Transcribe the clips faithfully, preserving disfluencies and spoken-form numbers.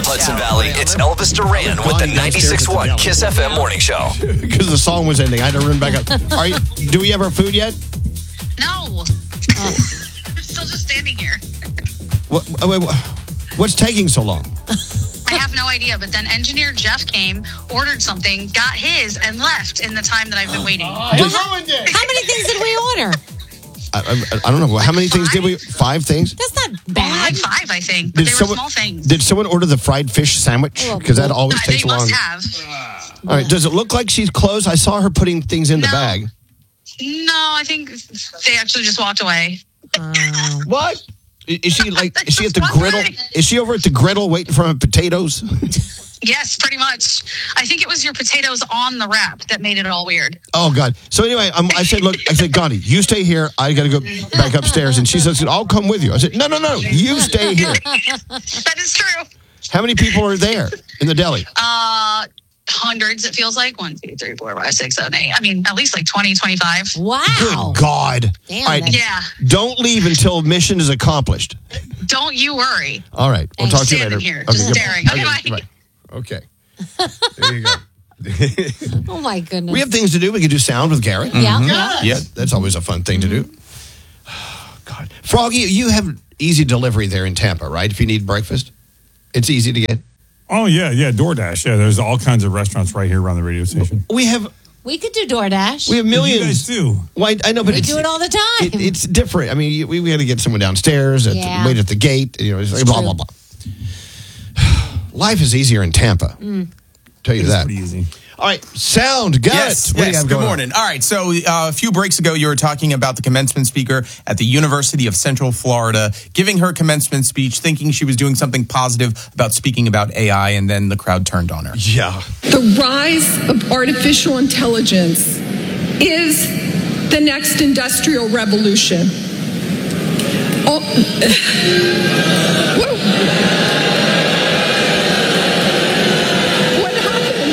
Hudson Valley, it's Elvis Duran with the ninety-six point one Kiss F M Morning Show. Because the song was ending. I had to run back up. All right, do we have our food yet? No. I'm still just standing here. What, wait, what, what's taking so long? I have no idea, but then engineer Jeff came, ordered something, got his, and left in the time that I've been waiting. Well, how, how many things did we order? I, I, I don't know. How many things did we? Five things? That's not Only bad. like five, I think, but Did they someone- were small things. Did someone order the fried fish sandwich? Because that always Uh, takes they long. must have. All right. Does it look like she's closed? I saw her putting things in the No. bag. No, I think they actually just walked away. Oh. What? I- Is she like? Is she at the Just griddle? wondering. Is she over at the griddle waiting for her potatoes? Yes, pretty much. I think it was your potatoes on the wrap that made it all weird. Oh God! So anyway, um, I said, look, I said, Gandhi, you stay here. I got to go back upstairs. And she says, I'll come with you. I said, no, no, no, you stay here. That is true. How many people are there in the deli? Uh, hundreds, it feels like. One, two, three, four, five, six, seven, eight. I mean, at least like twenty, twenty-five. Wow. Good God! Damn, All right, that's- Yeah. don't leave until mission is accomplished. Don't you worry. All right, we'll I'm talk to you standing later. here, just goodbye. staring. Okay, Okay, bye. goodbye. Okay. There you go. Oh, my goodness. We have things to do. We can do sound with Garrett. Yeah, yeah. Yeah, that's always a fun thing to do. Oh, God. Froggy, you have easy delivery there in Tampa, right? If you need breakfast, it's easy to get. Oh, yeah, yeah, DoorDash. Yeah, there's all kinds of restaurants right here around the radio station. We have We could do DoorDash. we have You millions. guys do. Why, I know, but We it's, do it all the time. it- it's different. I mean, we, we had to get someone downstairs, at Yeah. the, wait at the gate. You know, it's like It's blah, true. blah, blah. Life is easier in Tampa. Mm. Tell you It's that. pretty easy. All right, sound. Got Yes, it. What do you yes. have Good going on? morning. All right, so uh, a few breaks ago, you were talking about the commencement speaker at the University of Central Florida giving her commencement speech, thinking she was doing something positive about speaking about A I, and then the crowd turned on her. Yeah. The rise of artificial intelligence is the next industrial revolution. Oh, whoa. What happened?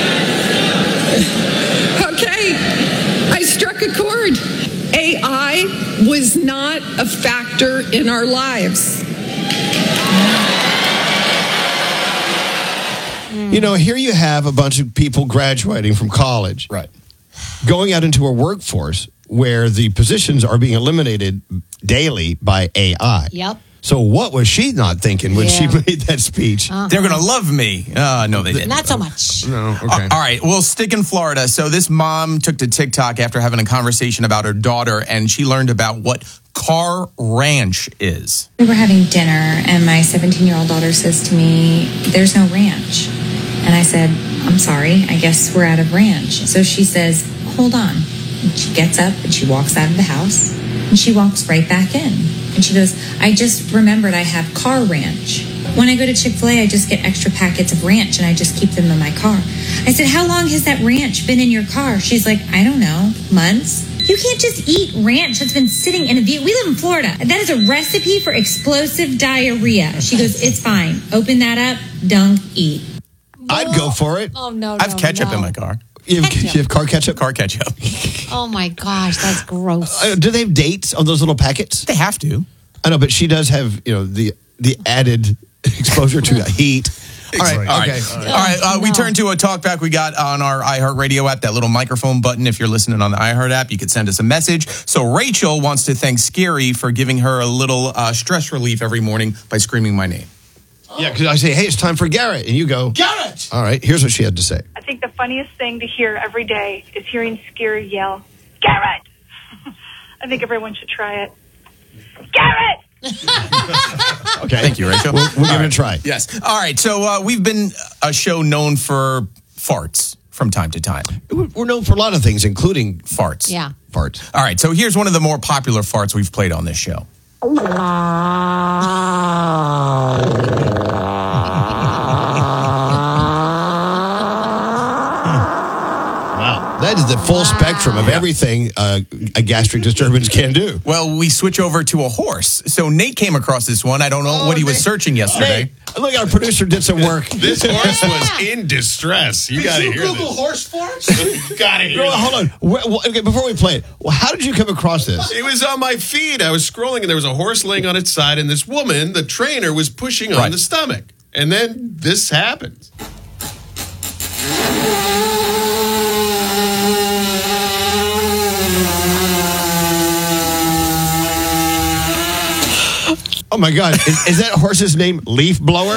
Okay, I struck a chord. A I was not a factor in our lives. You know, here you have a bunch of people graduating from college, Right. going out into a workforce where the positions are being eliminated daily by A I. Yep. So what was she not thinking when she Yeah. made that speech? Uh-huh. They're going to love me. Uh, no, they didn't. Not so much. No, Uh, all right, we'll stick in Florida. So this mom took to TikTok after having a conversation about her daughter, and she learned about what car ranch is. We were having dinner, and my seventeen-year-old daughter says to me, "There's no ranch." And I said, "I'm sorry, I guess we're out of ranch." So she says, "Hold on." And she gets up and she walks out of the house, and she walks right back in. And she goes, "I just remembered I have car ranch. When I go to Chick-fil-A, I just get extra packets of ranch, and I just keep them in my car." I said, "How long has that ranch been in your car?" She's like, "I don't know, months." You can't just eat ranch that's been sitting in a vehicle. We live in Florida. That is a recipe for explosive diarrhea. She goes, "It's fine. Open that up, dunk, eat." I'd go for it. Oh, no, I have no, ketchup no. in my car. You have, Ketchup. you have car ketchup? Car ketchup. Oh, my gosh, that's gross. Uh, do they have dates on those little packets? They have to. I know, but she does have, you know, the the added exposure to the heat. All right, All okay. right, All right uh, we No. turn to a talkback we got on our iHeartRadio app, that little microphone button. If you're listening on the iHeart app, you could send us a message. So Rachel wants to thank Scary for giving her a little uh, stress relief every morning by screaming my name. Yeah, because I say, hey, it's time for Garrett. And you go, Garrett! all right, here's what she had to say. I think the funniest thing to hear every day is hearing Scary yell, "Garrett!" I think everyone should try it. Garrett! Okay. Thank you, Rachel. We'll, we'll give it a try. Yes. All right. So uh, we've been a show known for farts from time to time. We're known for a lot of things, including Farts. Yeah. farts. All right. So here's one of the more popular farts we've played on this show. Wow. That is the full spectrum of everything uh, a gastric disturbance can do. Well, we switch over to a horse. So Nate came across this one. I don't know Oh, what he was Nate. searting yesterday. Hey, look, our producer did some work. This horse was in distress. You got to you hear Google this. horse farts? You got to hear No, this. hold on. Wh- wh- okay, before we play it, well, how did you come across this? It was on my feed. I was scrolling, and there was a horse laying on its side, and this woman, the trainer, was pushing on Right. the stomach. And then this happens. Oh my God! Is, is that horse's name Leaf Blower?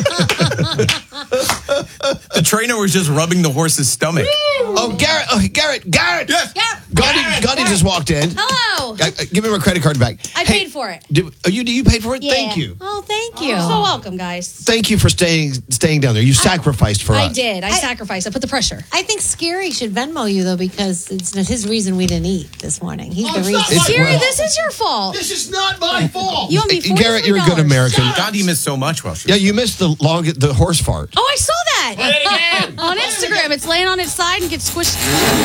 The trainer was just rubbing the horse's stomach. Oh, Garrett! Oh, Garrett! Garrett! Yes. Gandhi, Gandhi just walked in. Hello. Uh, uh, give me my credit card back. I Hey, paid for it. Did, oh, you you paid for it? Yeah. Thank you. Oh, thank you. You're so welcome, guys. Thank you for staying staying down there. You sacrificed for I us. did. I, sacrificed. I put the pressure. I think Scary should Venmo you, though, because it's his reason we didn't eat this morning. He's the it's reason. not my Scary, fault. this is your fault. This is not my fault. You owe me Uh, Garrett, you're a good forty-three dollars. American. Gandhi missed so much while she Yeah, was you missed the long the horse fart. Oh, I saw that. Play it again. On Instagram. It's laying on its side and gets squished.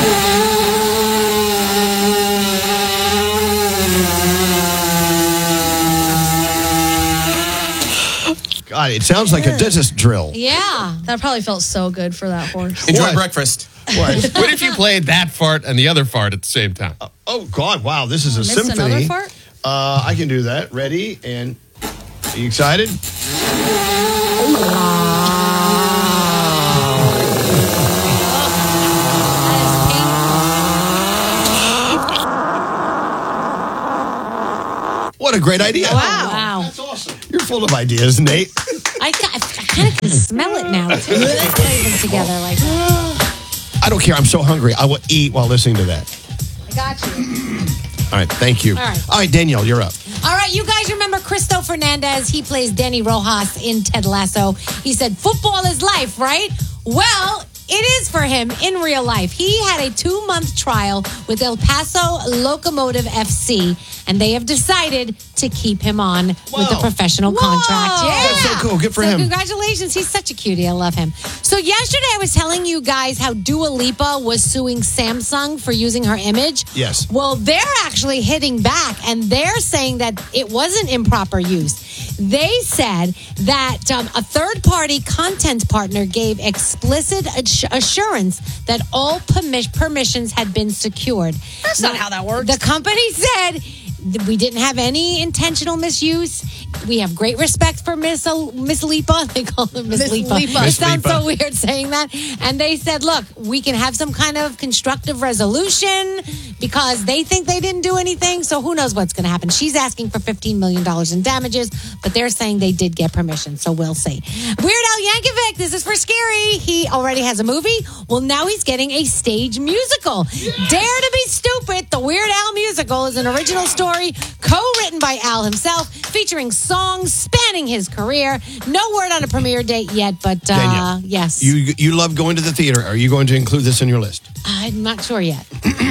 God, it sounds like a dentist drill. Yeah. That probably felt so good for that horse. Enjoy What? breakfast. What? What if you played that fart and the other fart at the same time? Oh God! Wow, this is a Missed symphony. another fart? Uh, I can do that. Ready and are you excited? What a great idea! Wow. Wow. That's awesome. You're full of ideas, Nate. I, I, I kind of can smell it now, too. Let's play them together like that. I don't care. I'm so hungry. I will eat while listening to that. I got you. All right, thank you. All right. All right, Danielle, you're up. All right, you guys remember Cristo Fernandez? He plays Danny Rojas in Ted Lasso. He said, football is life, right? Well, it is for him in real life. He had a two-month trial with El Paso Locomotive F C, and they have decided to keep him on with the Whoa. professional contract. Yeah. That's so cool. Good for So him. Congratulations. He's such a cutie. I love him. So yesterday I was telling you guys how Dua Lipa was suing Samsung for using her image. Yes. Well, they're actually hitting back, and they're saying that it wasn't improper use. They said that um, a third-party content partner gave explicit ass- assurance that all permi- permissions had been secured. That's not how that works. The company said we didn't have any intentional misuse. We have great respect for Miss uh, Miss Lipa. They call her Miss Miss Lipa. Lipa. It Miss sounds Lipa. so weird saying that. And they said, look, we can have some kind of constructive resolution because they think they didn't do anything. So who knows what's going to happen. She's asking for fifteen million dollars in damages, but they're saying they did get permission. So we'll see. Weird Al Yankovic, this is for Scary. He already has a movie. Well, now he's getting a stage musical. Dare to be Stupid, the Weird Al musical, is an original story co-written by Al himself, featuring songs spanning his career. No word on a premiere date yet, but uh, Danielle, yes. You you love going to the theater. Are you going to include this in your list? I'm not sure yet.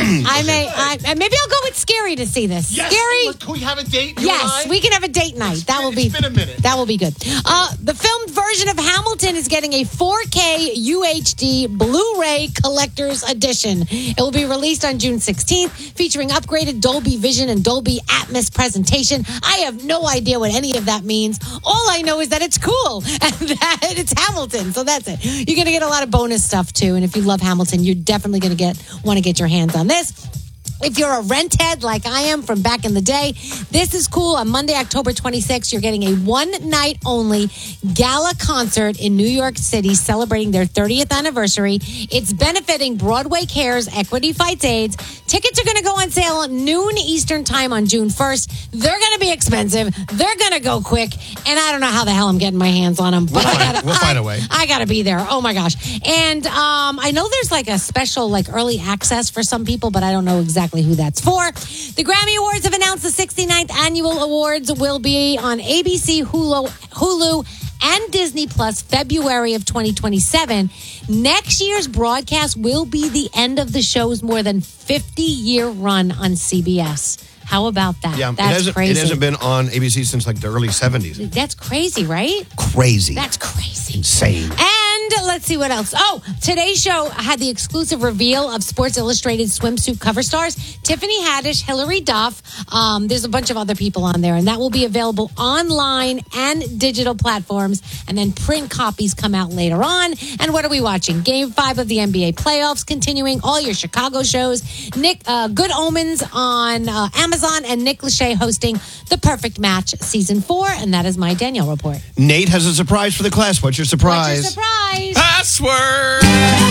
I may, I, maybe I'll go with Scary to see this. Scary. Can we have a date? you Yes, and I? we can have a date night. That will be it's been a minute. That will be good. Uh, the filmed version of Hamilton is getting a four K U H D Blu-ray collector's edition. It will be released on June sixteenth, featuring upgraded Dolby Vision and Dolby Atmos presentation. I have no idea what any of that means. All I know is that it's cool and that it's Hamilton. So that's it. You're going to get a lot of bonus stuff too. And if you love Hamilton, you're definitely going to get want to get your hands on this. If you're a rent head like I am from back in the day, this is cool. On Monday, October twenty-sixth, you're getting a one-night only gala concert in New York City celebrating their thirtieth anniversary. It's benefiting Broadway Cares Equity Fights AIDS. Tickets are going to go on sale at noon Eastern time on June first. They're going to be expensive. They're going to go quick. And I don't know how the hell I'm getting my hands on them. But We'll I find- gotta, we'll find a I- way. I got to be there. Oh, my gosh. And um, I know there's like a special like early access for some people, but I don't know exactly who that's for. The Grammy Awards have announced the sixty-ninth annual awards will be on A B C, Hulu, Hulu, and Disney Plus February of twenty twenty-seven. Next year's broadcast will be the end of the show's more than fifty-year run on C B S. How about that? Yeah, it That's hasn't, crazy. it hasn't been on A B C since like the early seventies. That's crazy, right? Crazy. That's crazy. Insane. And let's see what else. Oh, today's show had the exclusive reveal of Sports Illustrated swimsuit cover stars Tiffany Haddish, Hilary Duff. Um, there's a bunch of other people on there, and that will be available online and digital platforms. And then print copies come out later on. And what are we watching? Game five of the N B A playoffs continuing. All your Chicago shows. Nick, uh, Good Omens on uh, Amazon, and Nick Lachey hosting The Perfect Match season four. And that is my Danielle report. Nate has a surprise for the class. What's your surprise? What's your surprise? Password.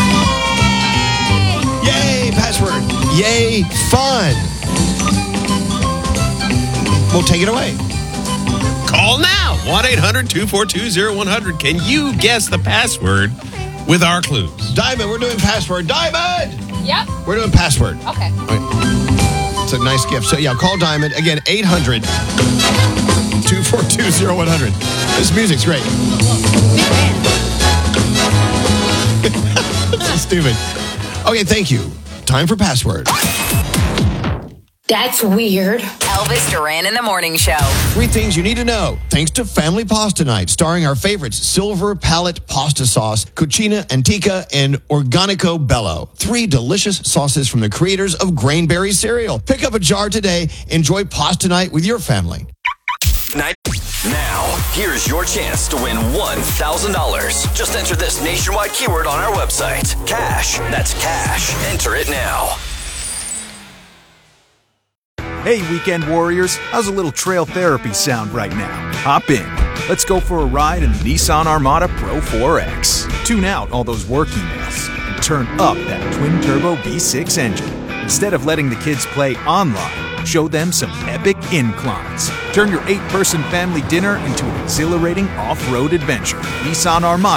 Yay, password. Yay, fun. We'll take it away. Call now. one eight hundred two four two zero one zero zero. Can you guess the password with our clues? Diamond, we're doing password. Diamond! Yep. We're doing password. Okay. It's a nice gift. So, yeah, call Diamond. Again, eight hundred two four two zero one zero zero. This music's great. This is stupid. Okay, thank you. Time for password. That's weird. Elvis Duran in the Morning Show. Three things you need to know. Thanks to Family Pasta Night, starring our favorites, Silver Palette Pasta Sauce, Cucina Antica, and Organico Bello. Three delicious sauces from the creators of Grainberry cereal. Pick up a jar today. Enjoy Pasta Night with your family. Night. Now, here's your chance to win one thousand dollars. Just enter this nationwide keyword on our website. Cash. That's cash. Enter it now. Hey, weekend warriors, how's a little trail therapy sound right now? Hop in. Let's go for a ride in the Nissan Armada Pro four X. Tune out all those work emails and turn up that twin-turbo V six engine. Instead of letting the kids play online, show them some epic inclines. Turn your eight-person family dinner into an exhilarating off-road adventure. Nissan Armada.